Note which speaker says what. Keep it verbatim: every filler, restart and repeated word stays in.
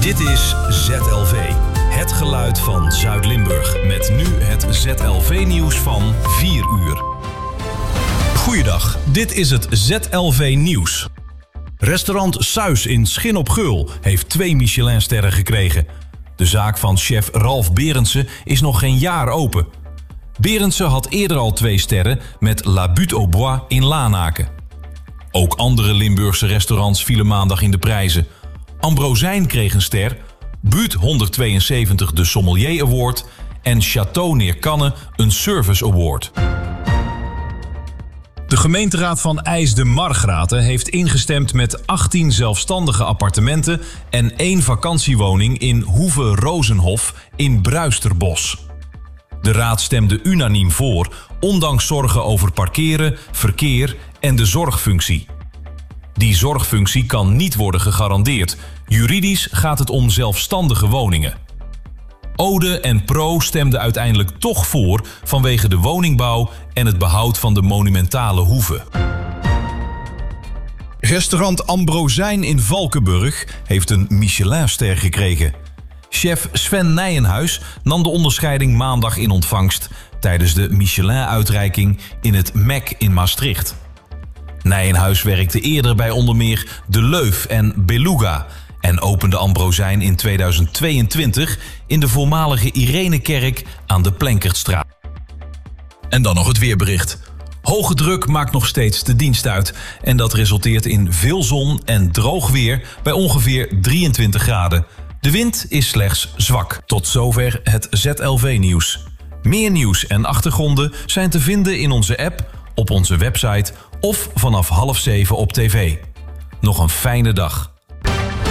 Speaker 1: Dit is Z L V, het geluid van Zuid-Limburg. Met nu het Z L V-nieuws van vier uur. Goeiedag, dit is het Z L V-nieuws. Restaurant Suis in Schin op Geul heeft twee Michelinsterren gekregen. De zaak van chef Ralf Berendsen is nog geen jaar open. Berendsen had eerder al twee sterren met La Butte au Bois in Lanaken. Ook andere Limburgse restaurants vielen maandag in de prijzen. Ambrosijn kreeg een ster, Buut honderdtweeënzeventig de Sommelier Award en Château Neerkanne een Service Award. De gemeenteraad van IJsden-Margraten heeft ingestemd met achttien zelfstandige appartementen en één vakantiewoning in Hoeve Rozenhof in Bruisterbos. De raad stemde unaniem voor, ondanks zorgen over parkeren, verkeer en de zorgfunctie. Die zorgfunctie kan niet worden gegarandeerd. Juridisch gaat het om zelfstandige woningen. Ode en Pro stemden uiteindelijk toch voor vanwege de woningbouw en het behoud van de monumentale hoeve. Restaurant Ambrosijn in Valkenburg heeft een Michelinster gekregen. Chef Sven Nijenhuis nam de onderscheiding maandag in ontvangst tijdens de Michelin-uitreiking in het M E C in Maastricht. Nijenhuis werkte eerder bij onder meer De Leuf en Beluga en opende Ambrosijn in tweeduizend tweeëntwintig in de voormalige Irenekerk aan de Plenkertstraat. En dan nog het weerbericht. Hoge druk maakt nog steeds de dienst uit en dat resulteert in veel zon en droog weer bij ongeveer drieëntwintig graden. De wind is slechts zwak. Tot zover het Z L V-nieuws. Meer nieuws en achtergronden zijn te vinden in onze app, op onze website of vanaf half zeven op tv. Nog een fijne dag.